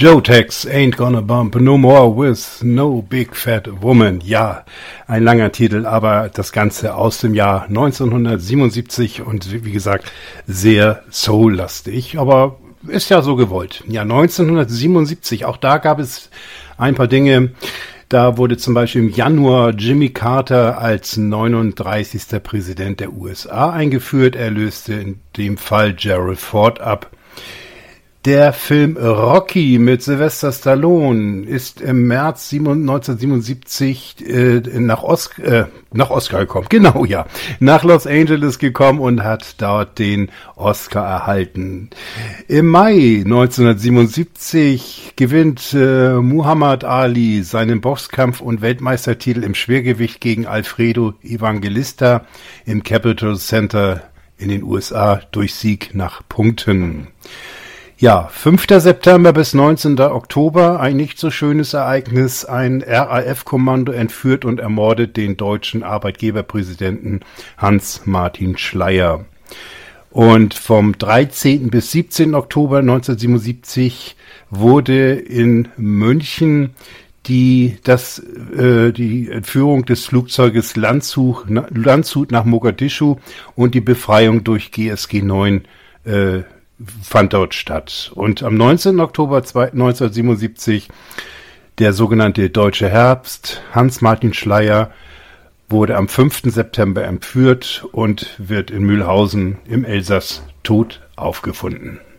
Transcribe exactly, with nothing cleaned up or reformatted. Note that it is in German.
Joe Tex ain't gonna bump no more with no big fat woman. Ja, ein langer Titel, aber das Ganze aus dem Jahr neunzehnhundertsiebenundsiebzig und wie gesagt sehr soul-lastig, aber ist ja so gewollt. Ja, neunzehnhundertsiebenundsiebzig, auch da gab es ein paar Dinge. Da wurde zum Beispiel im Januar Jimmy Carter als neununddreißigster Präsident der U S A eingeführt. Er löste in dem Fall Gerald Ford ab. Der Film Rocky mit Sylvester Stallone ist im März neunzehnhundertsiebenundsiebzig äh, nach, Os- äh, nach Oscar gekommen. Genau, ja. Nach Los Angeles gekommen und hat dort den Oscar erhalten. Im Mai neunzehnhundertsiebenundsiebzig gewinnt äh, Muhammad Ali seinen Boxkampf und Weltmeistertitel im Schwergewicht gegen Alfredo Evangelista im Capitol Center in den U S A durch Sieg nach Punkten. Ja, fünfter September bis neunzehnten Oktober, ein nicht so schönes Ereignis. Ein R A F-Kommando entführt und ermordet den deutschen Arbeitgeberpräsidenten Hans-Martin Schleyer. Und vom dreizehnten bis siebzehnten Oktober neunzehnhundertsiebenundsiebzig wurde in München die, das, äh, die Entführung des Flugzeuges Landshut, Landshut nach Mogadischu und die Befreiung durch G S G neun äh, fand dort statt. Und am neunzehnten Oktober neunzehnhundertsiebenundsiebzig, der sogenannte Deutsche Herbst, Hans-Martin Schleyer wurde am fünften September entführt und wird in Mühlhausen im Elsass tot aufgefunden.